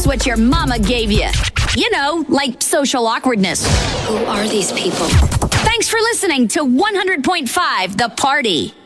Guess what your mama gave you? You know, like social awkwardness. Who are these people? Thanks for listening to 100.5 The Party.